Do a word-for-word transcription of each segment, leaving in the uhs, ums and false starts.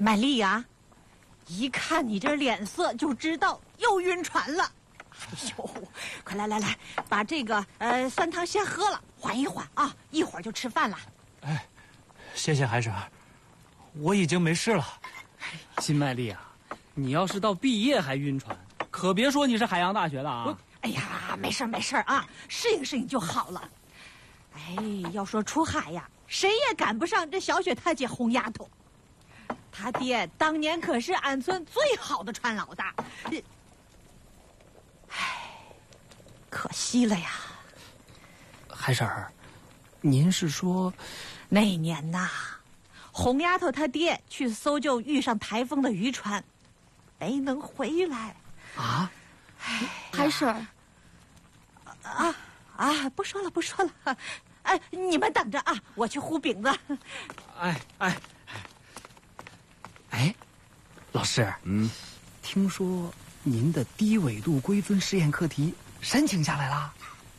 曼丽呀，一看你这脸色就知道又晕船了。哎呦，快来来来，把这个呃酸汤先喝了，缓一缓啊，一会儿就吃饭了。 哎，谢谢海婶，我已经没事了。 辛麦丽啊，你要是到毕业还晕船，可别说你是海洋大学的啊！ 哎呀，没事没事啊，适应适应就好了。哎，要说出海呀，谁也赶不上这小雪她姐红丫头。他爹当年可是俺村最好的船老大，唉，可惜了呀。 海婶儿，您是说那年呐，红丫头她爹去搜救遇上台风的渔船，没能回来啊？ 海婶儿， 啊啊，不说了不说了，哎，你们等着啊，我去糊饼子。 哎哎哎，老师， 嗯， 听说您的低纬度硅樽实验课题申请下来了。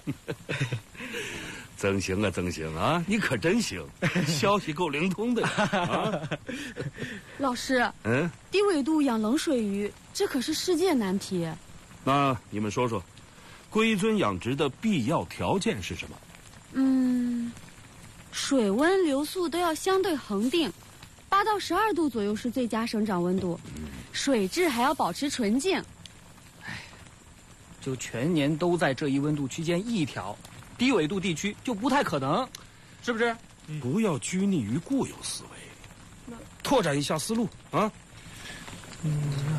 曾行啊，曾行啊，你可真行，消息够灵通的啊！ 老师， 嗯， 低纬度养冷水鱼，这可是世界难题。 那你们说说，硅樽养殖的必要条件是什么？ 嗯，水温、流速都要相对恒定，八到十二度左右是最佳生长温度，水质还要保持纯净。 哎，就全年都在这一温度区间一条，低纬度地区就不太可能，是不是？ 不要拘泥于固有思维，拓展一下思路啊！ 嗯，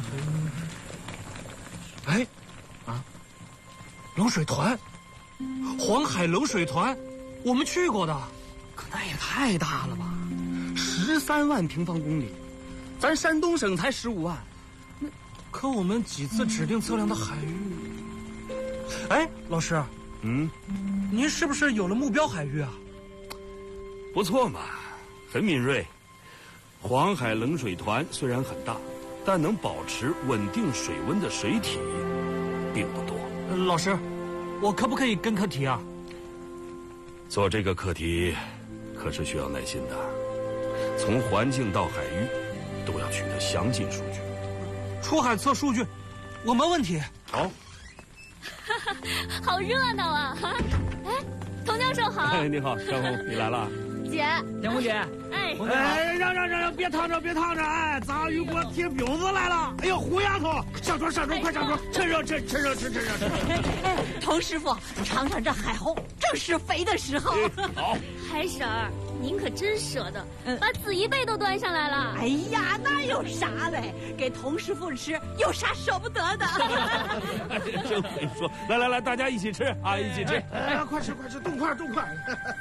哎，啊，冷水团，黄海冷水团，我们去过的， 可那也太大了吧，十三万平方公里，咱山东省才十五万， 那可我们几次指定测量的海域，哎，老师， 嗯， 您是不是有了目标海域啊？ 不错嘛，很敏锐。黄海冷水团虽然很大，但能保持稳定水温的水体并不多。 呃、老师，我可不可以跟课题啊？ 做这个课题可是需要耐心的，从环境到海域都要取得详尽数据。 出海测数据，我没问题。 好， 好热闹啊！哎，童教授好。 哎，你好，张红，你来了。 姐， 田红姐， 哎， 哎，让让让让，别烫着，别烫着！哎，咱雨给我贴饼子来了！哎呦，胡丫头，上桌上桌，快上桌，趁热趁趁热吃趁热吃。 哎，童师傅，尝尝这海虹，正是肥的时候。 好， 海婶儿，您可真舍得，把紫衣贝都端上来了。 哎呀，那有啥嘞？给童师傅吃，有啥舍不得的？ 真会说！来来来，大家一起吃啊，一起吃！ 哎，快吃快吃，动筷动筷。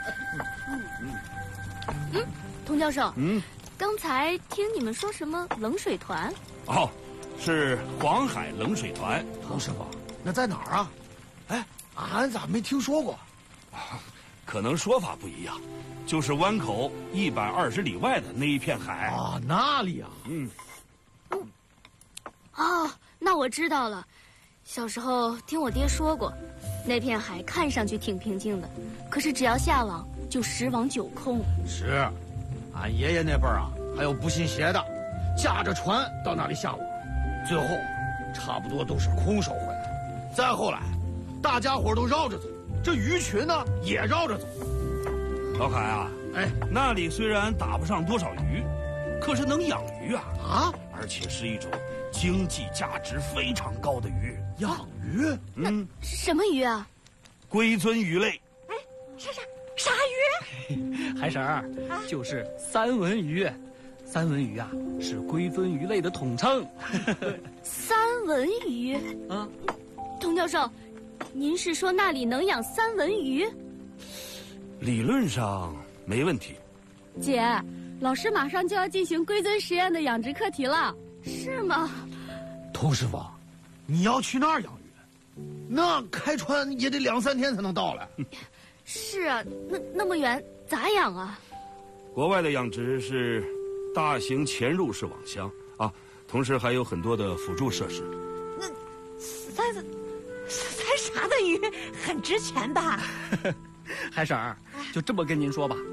嗯，童教授， 嗯， 刚才听你们说什么冷水团？ 哦，是黄海冷水团。 童师傅，那在哪儿啊？哎，俺咋没听说过？ 可能说法不一样，就是湾口一百二十里外的那一片海啊，那里啊。 嗯。 嗯。哦，那我知道了。小时候听我爹说过，那片海看上去挺平静的，可是只要下网就十网九空。 是，俺爷爷那辈儿啊，还有不信邪的，驾着船到那里下网，最后差不多都是空手回来。再后来，大家伙都绕着走，这鱼群呢也绕着走。 老凯啊， 哎， 那里虽然打不上多少鱼，可是能养鱼啊啊， 而且是一种经济价值非常高的鱼。 养鱼？ 嗯， 什么鱼啊？ 龟尊鱼类。 哎，啥啥啥鱼？ 海婶儿，就是三文鱼。三文鱼啊，是龟尊鱼类的统称。 三文鱼？ 啊， 童教授，您是说那里能养三文鱼？ 理论上没问题。 姐，老师马上就要进行龟尊实验的养殖课题了，是吗？ 童师傅，你要去那儿养鱼，那开船也得两三天才能到来。 是啊，那那么远咋养啊？ 国外的养殖是大型潜入式网箱啊，同时还有很多的辅助设施。 那三三啥的鱼很值钱吧？ 海婶儿，就这么跟您说吧，